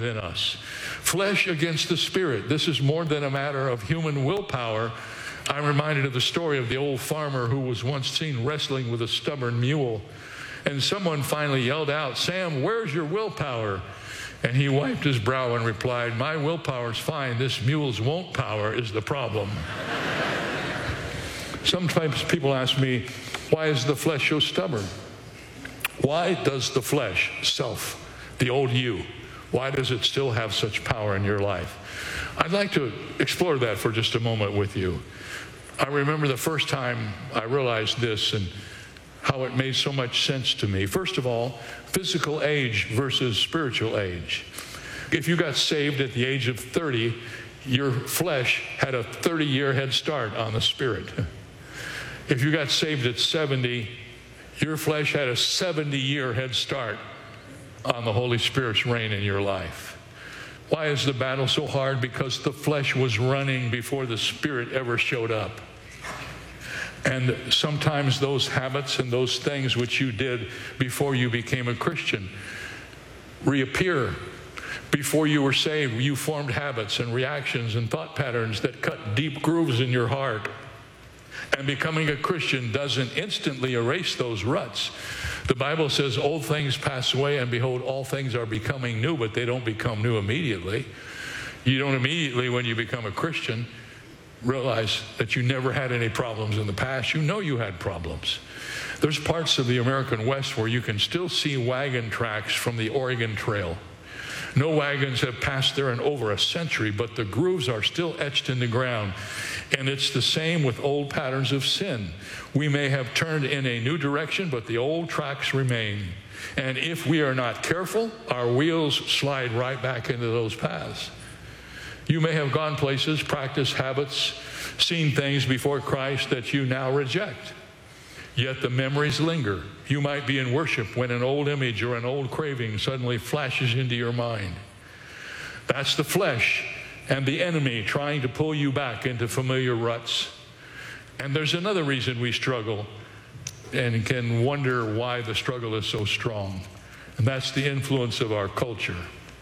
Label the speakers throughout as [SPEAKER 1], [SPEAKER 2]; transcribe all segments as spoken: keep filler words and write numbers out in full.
[SPEAKER 1] within us. Flesh against the spirit. This is more than a matter of human willpower. I'm reminded of the story of the old farmer who was once seen wrestling with a stubborn mule. And someone finally yelled out, "Sam, where's your willpower?" And he wiped his brow and replied, "My willpower's fine. This mule's won't power is the problem." Sometimes people ask me, why is the flesh so stubborn? Why does the flesh, self, the old you, why does it still have such power in your life? I'd like to explore that for just a moment with you. I remember the first time I realized this and how it made so much sense to me. First of all, physical age versus spiritual age. If you got saved at the age of thirty, your flesh had a thirty-year head start on the spirit. If you got saved at seventy, your flesh had a seventy-year head start on the Holy Spirit's reign in your life. Why is the battle so hard? Because the flesh was running before the Spirit ever showed up. And sometimes those habits and those things which you did before you became a Christian reappear. Before you were saved, you formed habits and reactions and thought patterns that cut deep grooves in your heart. And becoming a Christian doesn't instantly erase those ruts. The Bible says old things pass away, and behold, all things are becoming new, but they don't become new immediately. You don't immediately, when you become a Christian, realize that you never had any problems in the past. You know you had problems. There's parts of the American West where you can still see wagon tracks from the Oregon Trail. No wagons have passed there in over a century, but the grooves are still etched in the ground. And it's the same with old patterns of sin. We may have turned in a new direction, but the old tracks remain. And if we are not careful, our wheels slide right back into those paths. You may have gone places, practiced habits, seen things before Christ that you now reject. Yet the memories linger. You might be in worship when an old image or an old craving suddenly flashes into your mind. That's the flesh and the enemy trying to pull you back into familiar ruts. And there's another reason we struggle and can wonder why the struggle is so strong. And that's the influence of our culture.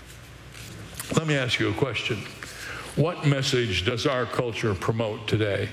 [SPEAKER 1] Let me ask you a question. What message does our culture promote today?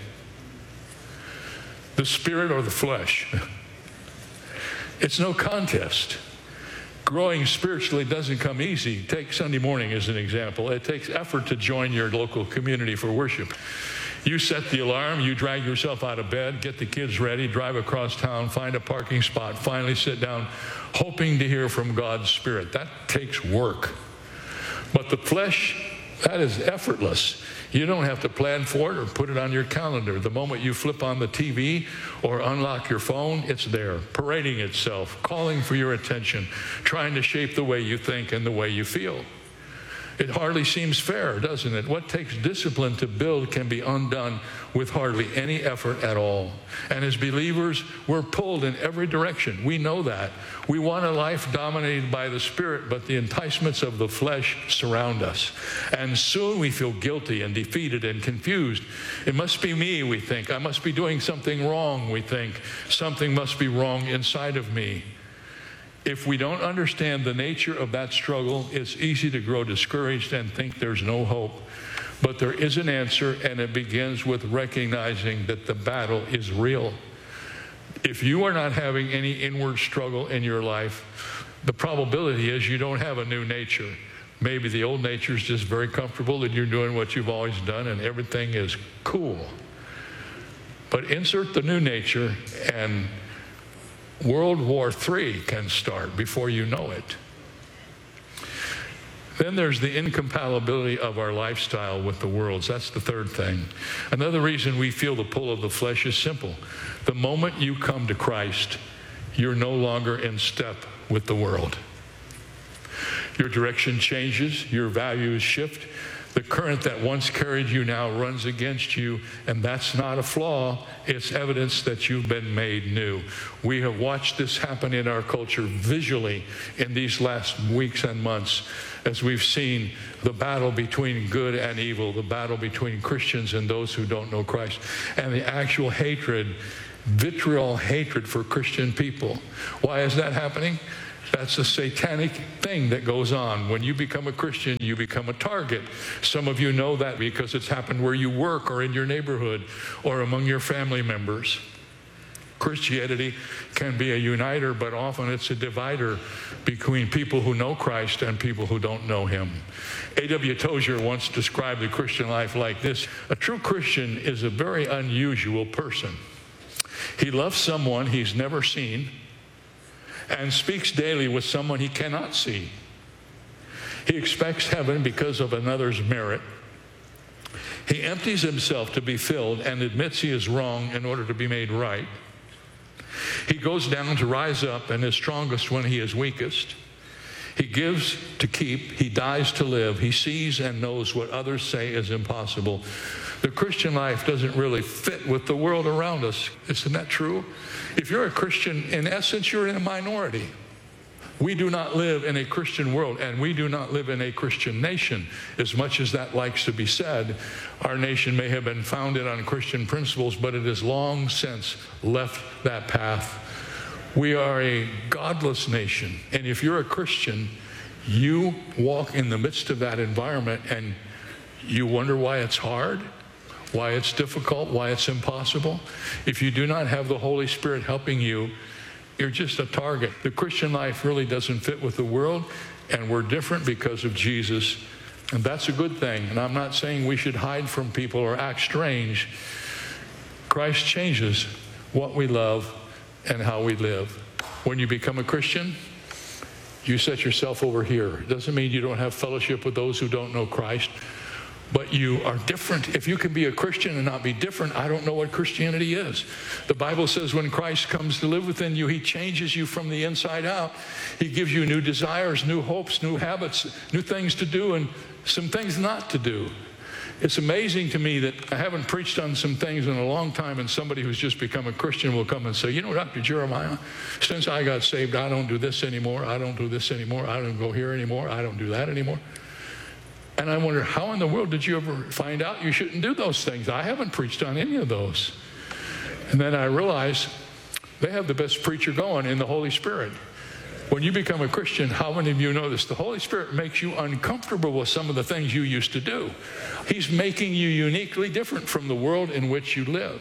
[SPEAKER 1] The spirit or the flesh? It's no contest. Growing spiritually doesn't come easy. Take Sunday morning as an example. It takes effort to join your local community for worship. You set the alarm, you drag yourself out of bed, get the kids ready, drive across town, find a parking spot, finally sit down, hoping to hear from God's Spirit. That takes work. But the flesh, that is effortless. You don't have to plan for it or put it on your calendar. The moment you flip on the T V or unlock your phone, it's there, parading itself, calling for your attention, trying to shape the way you think and the way you feel. It hardly seems fair, doesn't it? What takes discipline to build can be undone with hardly any effort at all. And as believers, we're pulled in every direction. We know that. We want a life dominated by the Spirit, but the enticements of the flesh surround us. And soon we feel guilty and defeated and confused. It must be me, we think. I must be doing something wrong, we think. Something must be wrong inside of me. If we don't understand the nature of that struggle, it's easy to grow discouraged and think there's no hope. But there is an answer, and it begins with recognizing that the battle is real. If you are not having any inward struggle in your life, the probability is you don't have a new nature. Maybe the old nature is just very comfortable and you're doing what you've always done and everything is cool. But insert the new nature and World War Three can start before you know it. Then there's the incompatibility of our lifestyle with the world's. That's the third thing. Another reason we feel the pull of the flesh is simple. The moment you come to Christ, you're no longer in step with the world. Your direction changes, your values shift. The current that once carried you now runs against you, and that's not a flaw. It's evidence that you've been made new. We have watched this happen in our culture visually in these last weeks and months as we've seen the battle between good and evil, the battle between Christians and those who don't know Christ, and the actual hatred, vitriol hatred for Christian people. Why is that happening? That's a satanic thing that goes on. When you become a Christian, you become a target. Some of you know that because it's happened where you work or in your neighborhood or among your family members. Christianity can be a uniter, but often it's a divider between people who know Christ and people who don't know him. A W Tozer once described the Christian life like this: a true Christian is a very unusual person. He loves someone he's never seen and speaks daily with someone he cannot see. He expects heaven because of another's merit. He empties himself to be filled and admits he is wrong in order to be made right. He goes down to rise up and is strongest when he is weakest. He gives to keep. He dies to live. He sees and knows what others say is impossible. The Christian life doesn't really fit with the world around us. Isn't that true? If you're a Christian, in essence, you're in a minority. We do not live in a Christian world, and we do not live in a Christian nation. As much as that likes to be said, our nation may have been founded on Christian principles, but it has long since left that path. We are a godless nation, and if you're a Christian, you walk in the midst of that environment, and you wonder why it's hard, why it's difficult, why it's impossible. If you do not have the Holy Spirit helping you, you're just a target. The Christian life really doesn't fit with the world, and we're different because of Jesus, and that's a good thing. And I'm not saying we should hide from people or act strange. Christ changes what we love and how we live. When you become a Christian, you set yourself over here. It doesn't mean you don't have fellowship with those who don't know Christ, but you are different. If you can be a Christian and not be different, I don't know what Christianity is. The Bible says when Christ comes to live within you, he changes you from the inside out. He gives you new desires, new hopes, new habits, new things to do, and some things not to do. It's amazing to me that I haven't preached on some things in a long time, and somebody who's just become a Christian will come and say, you know, Doctor Jeremiah, since I got saved, I don't do this anymore, I don't do this anymore, I don't go here anymore, I don't do that anymore. And I wonder, how in the world did you ever find out you shouldn't do those things? I haven't preached on any of those. And then I realized they have the best preacher going in the Holy Spirit. When you become a Christian, how many of you know this? The Holy Spirit makes you uncomfortable with some of the things you used to do. He's making you uniquely different from the world in which you live.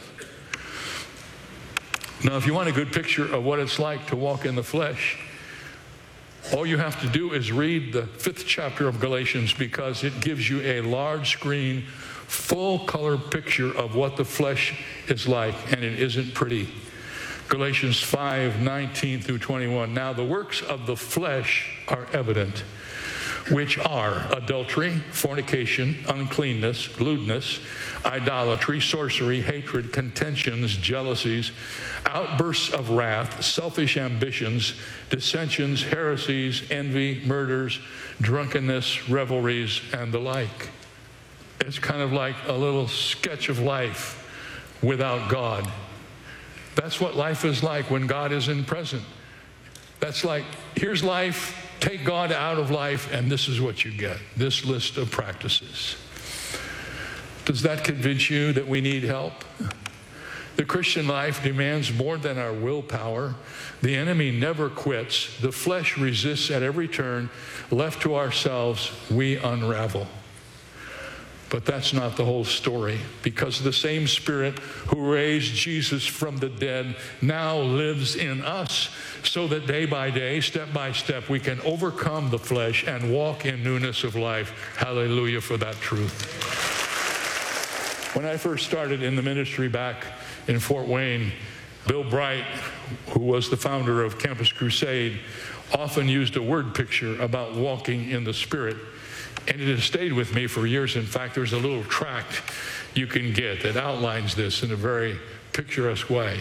[SPEAKER 1] Now, if you want a good picture of what it's like to walk in the flesh, all you have to do is read the fifth chapter of Galatians, because it gives you a large screen, full color picture of what the flesh is like, and it isn't pretty. Galatians five, nineteen through twenty-one. Now the works of the flesh are evident, which are adultery, fornication, uncleanness, lewdness, idolatry, sorcery, hatred, contentions, jealousies, outbursts of wrath, selfish ambitions, dissensions, heresies, envy, murders, drunkenness, revelries, and the like. It's kind of like a little sketch of life without God. That's what life is like when God isn't present. That's like, here's life, take God out of life, and this is what you get, this list of practices. Does that convince you that we need help? The Christian life demands more than our willpower. The enemy never quits. The flesh resists at every turn. Left to ourselves, we unravel. But that's not the whole story, because the same Spirit who raised Jesus from the dead now lives in us, so that day by day, step by step, we can overcome the flesh and walk in newness of life. Hallelujah for that truth. When I first started in the ministry back in Fort Wayne, Bill Bright, who was the founder of Campus Crusade, often used a word picture about walking in the Spirit. And it has stayed with me for years. In fact, there's a little tract you can get that outlines this in a very picturesque way.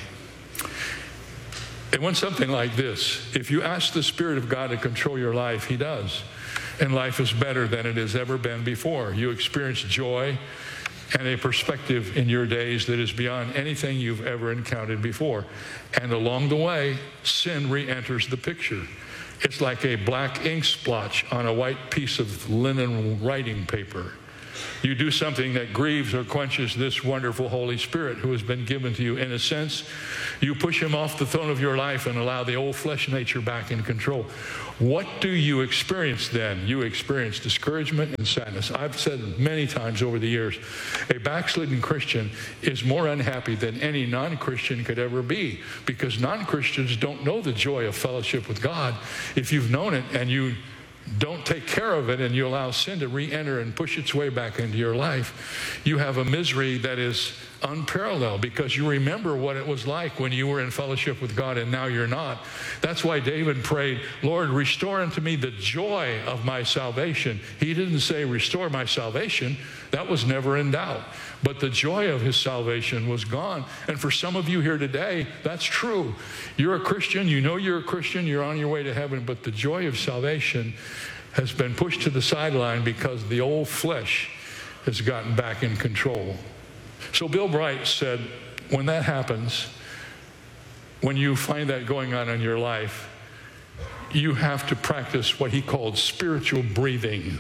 [SPEAKER 1] It went something like this. If you ask the Spirit of God to control your life, he does. And life is better than it has ever been before. You experience joy and a perspective in your days that is beyond anything you've ever encountered before. And along the way, sin re-enters the picture. It's like a black ink splotch on a white piece of linen writing paper. You do something that grieves or quenches this wonderful Holy Spirit who has been given to you. In a sense, you push him off the throne of your life and allow the old flesh nature back in control. What do you experience then? You experience discouragement and sadness. I've said many times over the years, a backslidden Christian is more unhappy than any non-Christian could ever be, because non-Christians don't know the joy of fellowship with God. If you've known it and you don't take care of it and you allow sin to re-enter and push its way back into your life, you have a misery that is unparalleled, because you remember what it was like when you were in fellowship with God and now you're not. That's why David prayed, Lord, restore unto me the joy of my salvation. He didn't say restore my salvation. That was never in doubt. But the joy of his salvation was gone. And for some of you here today, that's true. You're a Christian. You know you're a Christian. You're on your way to heaven. But the joy of salvation has been pushed to the sideline because the old flesh has gotten back in control. So Bill Bright said, when that happens, when you find that going on in your life, you have to practice what he called spiritual breathing.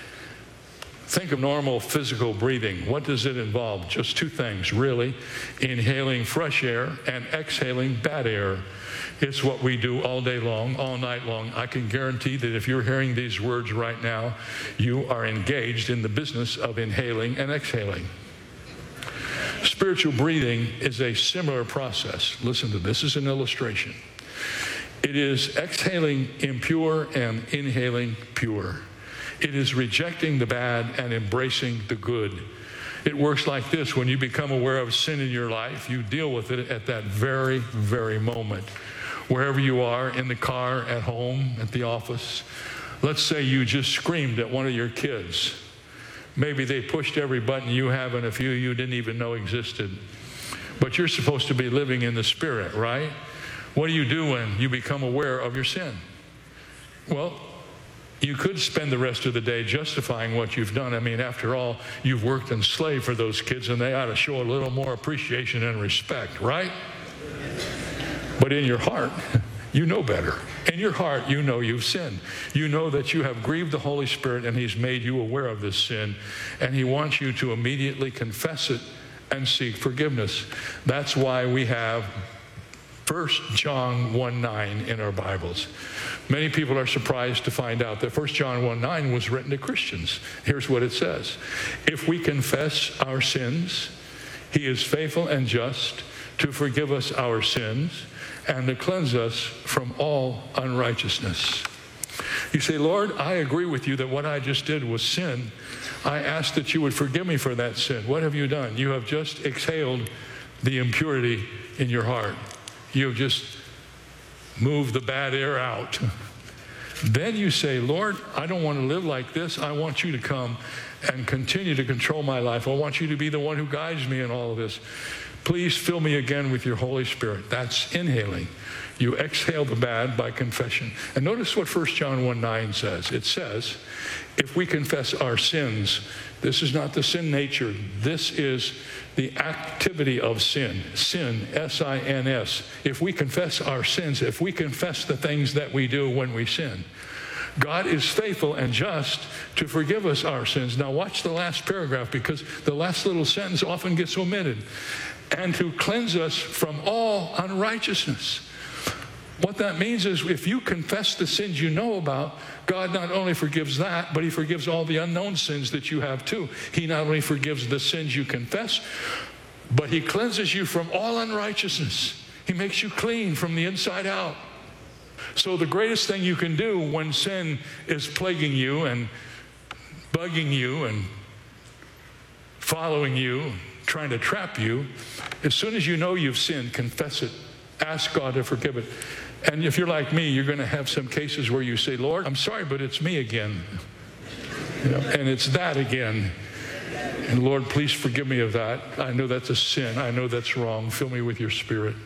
[SPEAKER 1] Think of normal physical breathing. What does it involve? Just two things, really. Inhaling fresh air and exhaling bad air. It's what we do all day long, all night long. I can guarantee that if you're hearing these words right now, you are engaged in the business of inhaling and exhaling. Spiritual breathing is a similar process. Listen to this. This is an illustration. It is exhaling impure and inhaling pure. It is rejecting the bad and embracing the good. It works like this. When you become aware of sin in your life, you deal with it at that very, very moment. Wherever you are, in the car, at home, at the office. Let's say you just screamed at one of your kids. Maybe they pushed every button you have and a few you didn't even know existed. But you're supposed to be living in the Spirit, right? What do you do when you become aware of your sin? Well, you could spend the rest of the day justifying what you've done. I mean, after all, you've worked and slaved for those kids, and they ought to show a little more appreciation and respect, right? But in your heart, you know better. In your heart, you know you've sinned. You know that you have grieved the Holy Spirit, and he's made you aware of this sin, and he wants you to immediately confess it and seek forgiveness. That's why we have First John one nine in our Bibles. Many people are surprised to find out that First John one nine was written to Christians. Here's what it says. If we confess our sins, he is faithful and just to forgive us our sins and to cleanse us from all unrighteousness. You say, Lord, I agree with you that what I just did was sin. I ask that you would forgive me for that sin. What have you done? You have just exhaled the impurity in your heart. You have just moved the bad air out. Then you say, Lord, I don't want to live like this. I want you to come and continue to control my life. I want you to be the one who guides me in all of this. Please fill me again with your Holy Spirit. That's inhaling. You exhale the bad by confession. And notice what First John one nine says. It says, if we confess our sins, this is not the sin nature. This is the activity of sin. Sin, S I N S. If we confess our sins, if we confess the things that we do when we sin, God is faithful and just to forgive us our sins. Now watch the last paragraph, because the last little sentence often gets omitted. And to cleanse us from all unrighteousness. What that means is if you confess the sins you know about, God not only forgives that, but he forgives all the unknown sins that you have too. He not only forgives the sins you confess, but he cleanses you from all unrighteousness. He makes you clean from the inside out. So the greatest thing you can do when sin is plaguing you and bugging you and following you, trying to trap you, as soon as you know you've sinned, confess it. Ask God to forgive it. And if you're like me, you're going to have some cases where you say, Lord, I'm sorry, but it's me again. You know, and it's that again. And Lord, please forgive me of that. I know that's a sin. I know that's wrong. Fill me with your Spirit.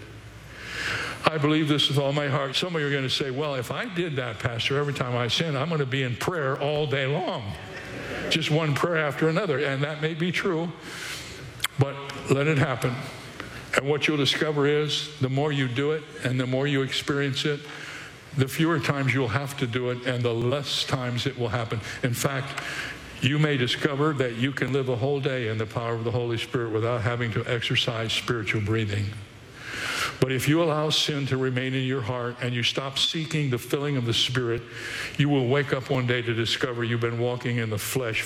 [SPEAKER 1] I believe this with all my heart. Some of you are going to say, well, if I did that, Pastor, every time I sin, I'm going to be in prayer all day long. Just one prayer after another. And that may be true. But let it happen. And what you'll discover is the more you do it and the more you experience it, the fewer times you'll have to do it and the less times it will happen. In fact, You may discover that you can live a whole day in the power of the Holy Spirit without having to exercise spiritual breathing. But if you allow sin to remain in your heart and you stop seeking the filling of the Spirit, you will wake up one day to discover you've been walking in the flesh